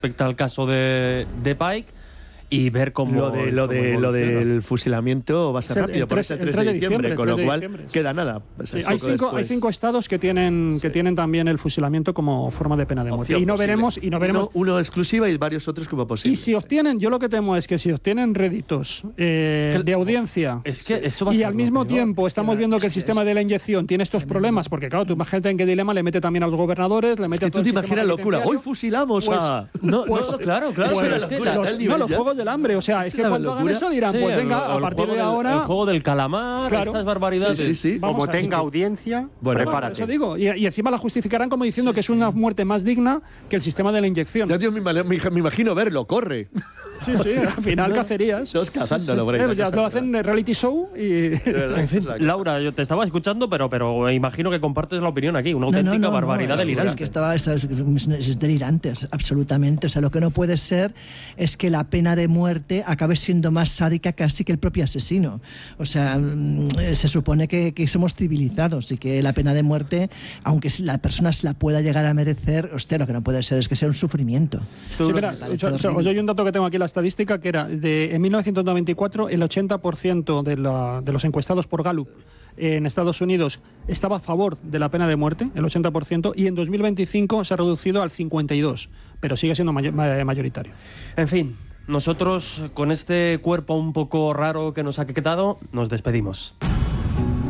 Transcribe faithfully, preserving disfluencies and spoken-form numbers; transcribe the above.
respecto al caso de, de Pike y ver cómo lo de lo de lo del fusilamiento va a ser el, rápido, el tres, porque es el tres de diciembre, con lo cual queda nada. Sí, hay cinco hay cinco estados que tienen sí. que tienen también el fusilamiento como forma de pena de muerte. Opción y no posible. veremos y no veremos uno, uno exclusiva y varios otros como posible. Y si obtienen, yo lo que temo es que si obtienen réditos eh, de audiencia es que eso va a y ser al mismo peor. tiempo es estamos que, viendo es que el sistema de la inyección tiene estos problemas, porque claro, tú imagínate en qué dilema le mete también a los gobernadores, le mete es que a todo tú te el sistema imaginas locura, hoy fusilamos pues, a no, pues, no, claro, claro, pues, es que la, los, no, los juegos del hambre, o sea, es que cuando hagan eso dirán, sí, pues venga, el, a el partir de del, ahora el juego del calamar, claro, estas barbaridades. Sí, sí, sí. Como tenga audiencia, bueno, prepárate. Eso digo, y, y encima la justificarán como diciendo sí, que es una muerte más digna que el sistema de la inyección. Ya, Dios, me, me, me imagino verlo, corre. Sí, sí, al final no, cacerías. Todos cazándolo, sí, sí. Por ahí, ya lo hacen en reality show y... En fin, Laura, yo te estaba escuchando, pero, pero imagino que compartes la opinión aquí, una auténtica no, no, no, barbaridad no, delirante. Es que estaba, es, es delirante, absolutamente. O sea, lo que no puede ser es que la pena de muerte acabe siendo más sádica casi que el propio asesino. O sea, se supone que, que somos civilizados y que la pena de muerte, aunque la persona se la pueda llegar a merecer, hostia, lo que no puede ser es que sea un sufrimiento. Sí, mira, yo, yo, yo hay un dato que tengo aquí, la estadística, que era de en mil novecientos noventa y cuatro el ochenta por ciento de, la, de los encuestados por Gallup en Estados Unidos estaba a favor de la pena de muerte, el ochenta por ciento, y en dos mil veinticinco se ha reducido al cincuenta y dos por ciento, pero sigue siendo mayor, mayoritario. En fin, nosotros con este cuerpo un poco raro que nos ha quedado, nos despedimos.